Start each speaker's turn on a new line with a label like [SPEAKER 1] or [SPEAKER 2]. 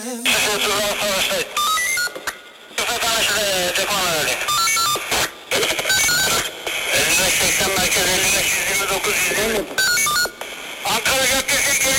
[SPEAKER 1] Tuzak savaştayız. Tuzak tanıştı, tekman öyle. 55-80 merkez 55-129